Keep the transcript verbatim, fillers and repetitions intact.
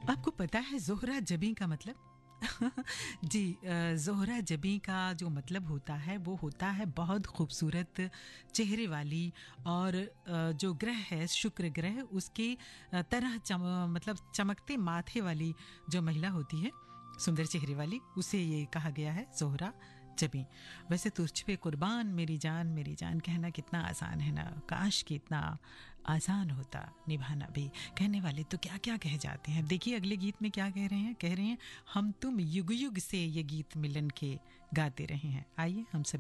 आपको पता है जोहरा जबी का मतलब? जी, जोहरा जबी का जो मतलब होता है वो होता है बहुत खूबसूरत चेहरे वाली, और जो ग्रह है शुक्र ग्रह, उसके तरह चम, मतलब चमकते माथे वाली जो महिला होती है, सुंदर चेहरे वाली, उसे ये कहा गया है जोहरा जबी। वैसे तुझ पे कुर्बान मेरी जान मेरी जान कहना कितना आसान है ना, काश कि इतना आसान होता निभाना भी। कहने वाले तो क्या क्या कह जाते हैं। देखिए अगले गीत में क्या कह रहे हैं, कह रहे हैं हम तुम युग युग से ये गीत मिलन के गाते रहे हैं। आइए हम सभी